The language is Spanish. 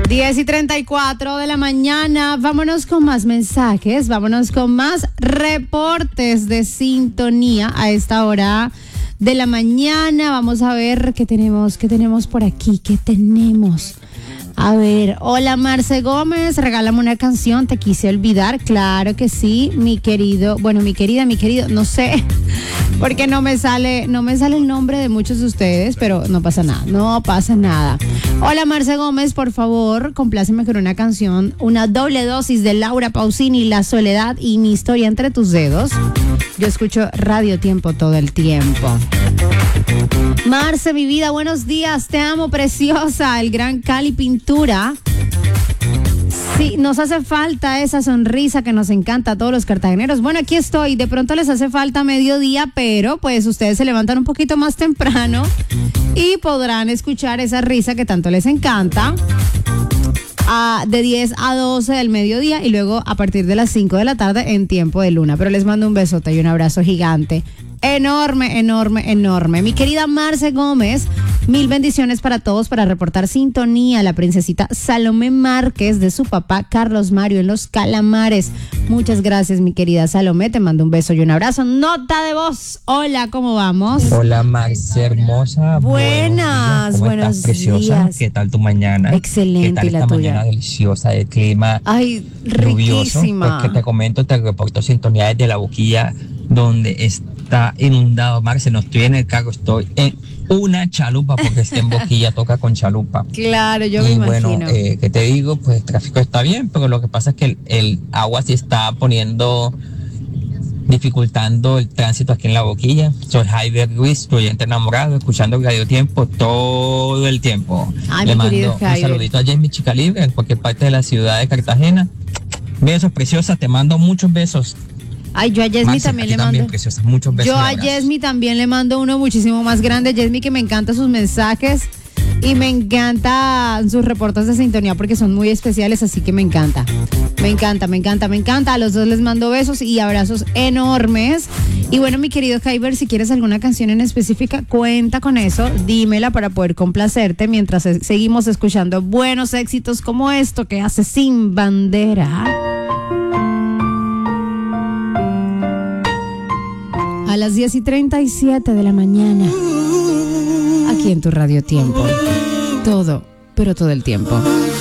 10:34 de la mañana. Vámonos con más mensajes, vámonos con más reportes de sintonía a esta hora de la mañana. Vamos a ver qué tenemos por aquí, qué tenemos. A ver, hola Marce Gómez, regálame una canción, te quise olvidar. Claro que sí, mi querido, mi querido, no sé, porque no me sale el nombre de muchos de ustedes, pero no pasa nada. Hola Marce Gómez, por favor, compláceme con una canción, una doble dosis de Laura Pausini, La Soledad y Mi Historia entre tus dedos. Yo escucho Radio Tiempo todo el tiempo. Marce, mi vida, buenos días, te amo, preciosa, el gran Cali Pintura. Sí, nos hace falta esa sonrisa que nos encanta a todos los cartageneros. Bueno, aquí estoy, de pronto les hace falta mediodía, pero pues ustedes se levantan un poquito más temprano y podrán escuchar esa risa que tanto les encanta. De 10 a 12 del mediodía y luego a partir de las 5 de la tarde en Tiempo de Luna. Pero les mando un besote y un abrazo gigante. Enorme, enorme, enorme. Mi querida Marce Gómez, mil bendiciones para todos para reportar sintonía. La princesita Salomé Márquez de su papá Carlos Mario en Los Calamares. Muchas gracias, mi querida Salomé. Te mando un beso y un abrazo. Nota de voz. Hola, ¿cómo vamos? Hola, Marce hermosa. Buenos días. Preciosa. Días. ¿Qué tal tu mañana? Excelente. ¿Qué tal ¿Y la esta tuya? mañana deliciosa de clima? Ay, lluvioso? riquísima. Pues que te comento, te reporto sintonía desde La Boquilla, donde está inundado. Marce, no estoy en el carro, estoy en una chalupa, porque está en Boquilla, toca con chalupa. Claro, yo me imagino. Bueno, ¿qué te digo? Pues el tráfico está bien, pero lo que pasa es que el agua sí está dificultando el tránsito aquí en La Boquilla. Soy Javier Ruiz, tu oyente enamorado, escuchando Radio Tiempo todo el tiempo. Ay, le mi mando querido un Javier. saludito a Jamie Chica Libre, en cualquier parte de la ciudad de Cartagena. Besos, preciosa, te mando muchos besos. Ay, yo a Yesmi Marce, también a ti le mando. también, preciosa, muchos besos. Yo y a abrazos. Yesmi también le mando uno muchísimo más grande. Yesmi, que me encantan sus mensajes y me encantan sus reportes de sintonía porque son muy especiales, así que me encanta. Me encanta. A los dos les mando besos y abrazos enormes. Y bueno, mi querido Jaiber, si quieres alguna canción en específica, cuenta con eso, dímela para poder complacerte mientras seguimos escuchando buenos éxitos como esto que hace Sin Bandera. A las 10:37 de la mañana, aquí en tu Radio Tiempo. Todo, pero todo el tiempo.